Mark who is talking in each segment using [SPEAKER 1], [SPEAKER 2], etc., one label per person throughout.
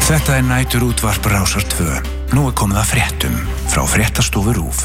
[SPEAKER 1] Þetta nætur útvarp Rásar 2. Nú komið að fréttum frá Fréttastofu RÚV.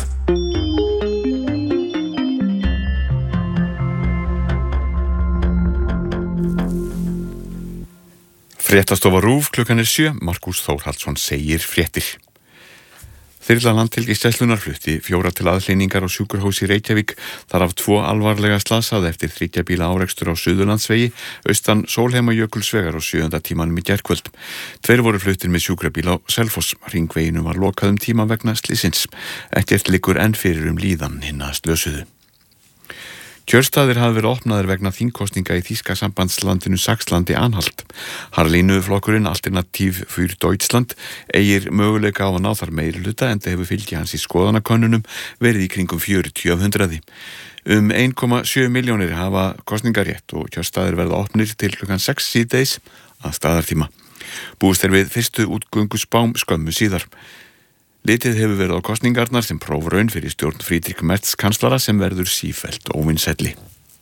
[SPEAKER 2] Fréttastofa RÚV klukkan 7. Markús Þórhallsson segir fréttir. Þyrla Landhelgisgæslunnar flutti 4 til aðhlynningar á sjúkrahúsi Reykjavík, þar af 2 alvarlega slasað eftir 3 bíla árekstur á Suðurlandsvegi, austan Sólheimajökulsvegar á 7. tímanum í gærkvöld. 2 voru fluttir með sjúkrabíl á Selfoss. Hringveginum var lokað tíma vegna slysins. Ekkert liggur enn fyrir líðan hinna slösuðu. Kjörstaðir hafa verið opnaðir vegna þingkosninga í þýska sambandslandinu Saxlandi-Anhalt. Harlínu-flokkurinn Alternativ für Deutschland eigir möguleika á að ná þar meirihluta, enda hefur fylgi hans í skoðanakönnunum verið í kringum 40 af 100. 1,7 milljónir hafa kosningarétt og kjörstaðir verða opnir til klukkan 6 síðdegis að staðartíma. Búist við fyrstu útgönguspám skömmu síðar. Litið hefur verið á kosningarnar sem prófraun fyrir stjórn Friedrich Merz kanslara sem verður sífellt óvinsælli.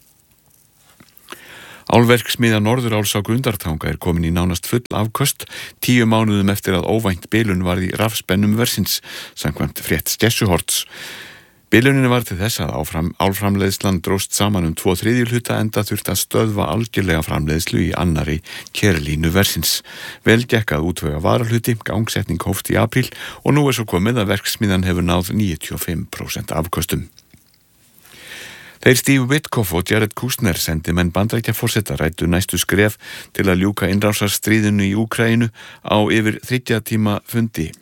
[SPEAKER 2] Álverksmiðja Norðuráls á Grundartanga komin í nánast full afköst 10 mánuðum eftir að óvænt bilun varð í rafspennum versins, samkvæmt frétt Skessuhorts. Bilunin var til þess að álframleiðslan dróst saman 2/3 hluta, enda þurfti að stöðva algjörlega framleiðslu í annarri kérlínu versins. Vel gekk að útvega varahluti, gangsetning hófst í apríl og nú svo komið að verksmiðjan hefur náð 95% afköstum. Þeir Steve Witkoff og Jared Kushner, sendimenn Bandaríkjaforseta, ræddu næstu skref til að ljúka innrásarstríðinu í Úkraínu á yfir 30 tíma fundi